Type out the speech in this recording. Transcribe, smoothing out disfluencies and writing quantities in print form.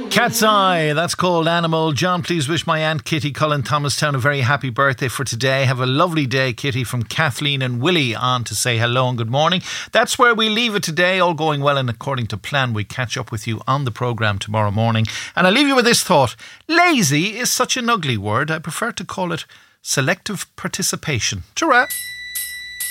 Cat's Eye, that's called Animal. John, please wish my Aunt Kitty Cullen Thomastown a very happy birthday for today. Have a lovely day, Kitty, from Kathleen and Willie on to say hello and good morning. That's where we leave it today. All going well and according to plan. We catch up with you on the programme tomorrow morning. And I leave you with this thought. Lazy is such an ugly word. I prefer to call it selective participation. Ta-ra!